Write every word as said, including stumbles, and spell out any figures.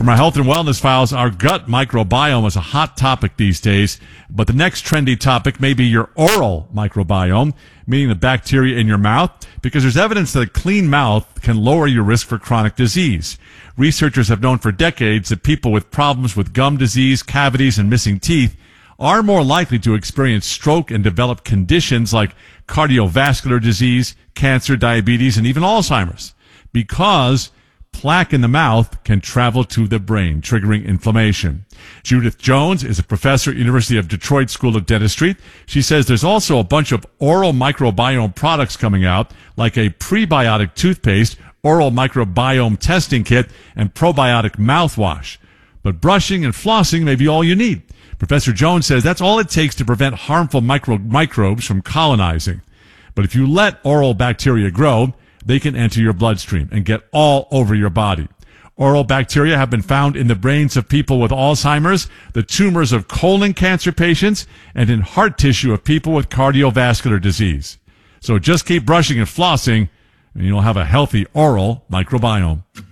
From our health and wellness files, our gut microbiome is a hot topic these days, but the next trendy topic may be your oral microbiome, meaning the bacteria in your mouth, because there's evidence that a clean mouth can lower your risk for chronic disease. Researchers have known for decades that people with problems with gum disease, cavities, and missing teeth are more likely to experience stroke and develop conditions like cardiovascular disease, cancer, diabetes, and even Alzheimer's, because plaque in the mouth can travel to the brain, triggering inflammation. Judith Jones is a professor at University of Detroit School of Dentistry. She says there's also a bunch of oral microbiome products coming out, like a prebiotic toothpaste, oral microbiome testing kit, and probiotic mouthwash. But brushing and flossing may be all you need. Professor Jones says that's all it takes to prevent harmful micro- microbes from colonizing. But if you let oral bacteria grow, they can enter your bloodstream and get all over your body. Oral bacteria have been found in the brains of people with Alzheimer's, the tumors of colon cancer patients, and in heart tissue of people with cardiovascular disease. So just keep brushing and flossing, and you'll have a healthy oral microbiome.